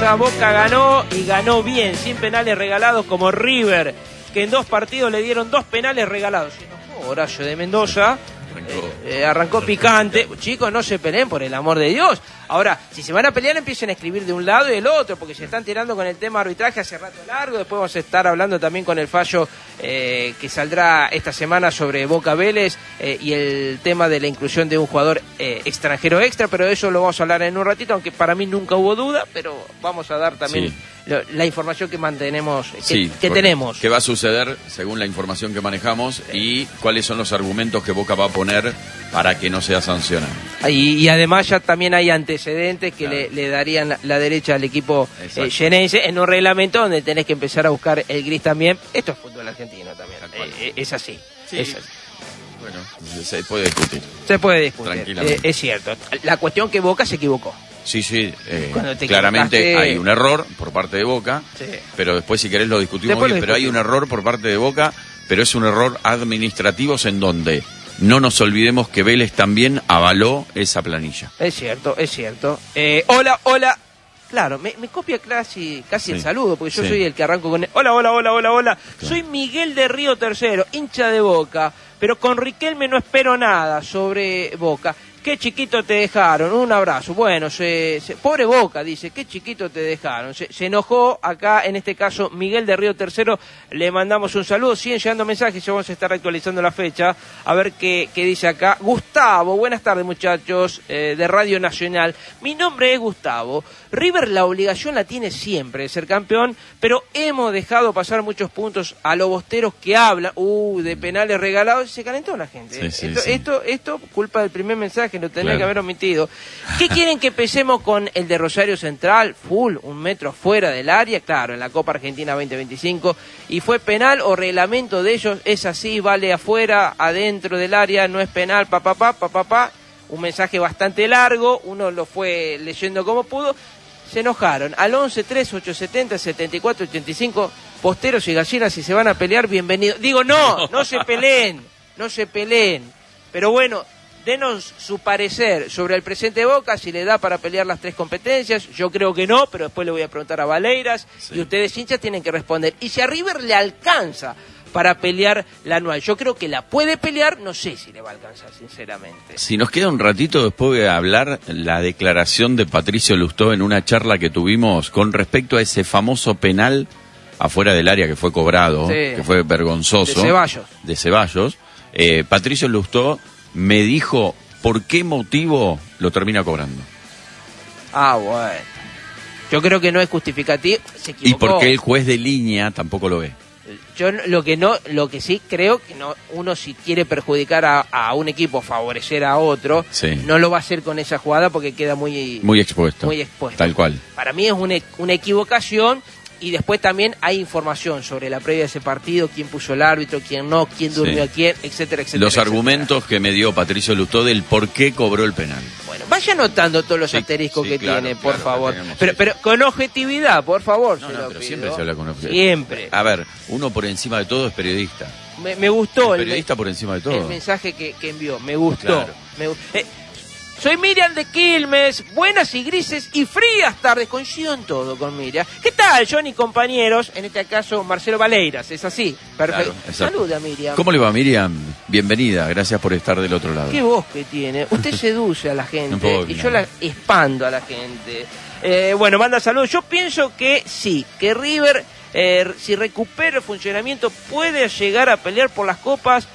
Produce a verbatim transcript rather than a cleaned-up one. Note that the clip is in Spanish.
Mendoza. Boca ganó y ganó bien, sin penales regalados como River, que en dos partidos le dieron dos penales regalados. Se enojó Horacio de Mendoza. Arrancó, eh, eh, arrancó picante. Chicos, no se peleen, por el amor de Dios. Ahora, si se van a pelear, empiecen a escribir de un lado y del otro, porque se están tirando con el tema arbitraje hace rato largo. Después vamos a estar hablando también con el fallo eh, que saldrá esta semana sobre Boca Vélez eh, y el tema de la inclusión de un jugador eh, extranjero extra, pero eso lo vamos a hablar en un ratito, aunque para mí nunca hubo duda, pero vamos a dar también sí. lo, la información que mantenemos, que, sí, que tenemos. ¿Qué va a suceder según la información que manejamos sí. y cuáles son los argumentos que Boca va a poner para que no sea sancionado? Y, y además ya también hay antecedentes que claro. le, le darían la, la derecha al equipo eh, llenense en un reglamento donde tenés que empezar a buscar el gris también. Esto es fútbol argentino también, eh, es así, sí. es así. Bueno, se puede discutir. Se puede discutir, eh, es cierto. La cuestión que Boca se equivocó. Sí, sí, eh, claramente hay un error por parte de Boca, sí. pero después si querés lo discutimos después bien, lo pero hay un error por parte de Boca, pero es un error administrativo en donde no nos olvidemos que Vélez también avaló esa planilla. Es cierto, es cierto. Eh, hola, hola. Claro, me, me copia casi, casi sí. el saludo, porque yo sí. soy el que arranco con... El... Hola, hola, hola, hola, hola. Claro. Soy Miguel de Río Tercero, hincha de Boca, pero con Riquelme no espero nada sobre Boca. Qué chiquito te dejaron, un abrazo. Bueno, se, se, pobre Boca, dice, qué chiquito te dejaron. Se, se enojó acá, en este caso, Miguel de Río Tercero. Le mandamos un saludo, siguen llegando mensajes, ya vamos a estar actualizando la fecha. A ver qué, qué dice acá. Gustavo, buenas tardes muchachos, eh, de Radio Nacional. Mi nombre es Gustavo. River la obligación la tiene siempre de ser campeón, pero hemos dejado pasar muchos puntos a los bosteros que hablan, uh, de penales regalados. Se calentó la gente. Sí, sí, esto, sí. esto, esto, culpa del primer mensaje, que lo tenía claro. que haber omitido. ¿Qué quieren que empecemos con el de Rosario Central? Full, un metro fuera del área, claro, en la Copa Argentina veinte veinticinco. ¿Y fue penal o reglamento de ellos? Es así, vale afuera, adentro del área, no es penal, pa, pa, pa, pa, pa, pa. Un mensaje bastante largo, uno lo fue leyendo como pudo. Se enojaron. Al once tres ocho setenta setenta y cuatro ochenta y cinco, posteros y gallinas, si se van a pelear, bienvenidos. Digo, no, no se peleen, no se peleen. Pero bueno, denos su parecer sobre el presente de Boca, si le da para pelear las tres competencias. Yo creo que no, pero después le voy a preguntar a Valeiras, sí. y ustedes hinchas tienen que responder. Y si a River le alcanza para pelear la anual, yo creo que la puede pelear, no sé si le va a alcanzar, sinceramente. Si nos queda un ratito, después voy a hablar la declaración de Patricio Lustó en una charla que tuvimos con respecto a ese famoso penal afuera del área que fue cobrado, sí. que fue vergonzoso. De Ceballos. De Ceballos. Eh, Patricio Lustó me dijo por qué motivo lo termina cobrando. Ah, bueno. Yo creo que no es justificativo. Se equivocó. Y porque el juez de línea tampoco lo ve. Yo lo que no, lo que sí creo que no, uno si quiere perjudicar a, a un equipo, favorecer a otro, sí. no lo va a hacer con esa jugada porque queda muy muy expuesto. Muy expuesto. Tal cual. Para mí es una, una equivocación. Y después también hay información sobre la previa de ese partido, quién puso el árbitro, quién no, quién durmió sí. a quién, etcétera, etcétera. Los etcétera. argumentos que me dio Patricio Lustó del por qué cobró el penal. Bueno, vaya anotando todos los sí, asteriscos sí, que claro, tiene, por claro, favor. Tenemos, pero, sí. pero con objetividad, por favor. No, se no, lo pero pido. siempre se habla con objetividad. Siempre. A ver, uno por encima de todo es periodista. Me, me gustó. El periodista el, por encima de todo. El mensaje que, que envió, me gustó. Claro. Me, eh, Soy Miriam de Quilmes, buenas y grises y frías tardes, coincido en todo con Miriam. ¿Qué tal, Johnny, compañeros? En este caso, Marcelo Valeiras, ¿es así? Perfecto. Claro, saluda, Miriam. ¿Cómo le va, Miriam? Bienvenida, gracias por estar del otro lado. Qué voz que tiene, usted seduce a la gente y yo la expando a la gente. Eh, bueno, manda saludos. Yo pienso que sí, que River, eh, si recupera el funcionamiento, puede llegar a pelear por las copas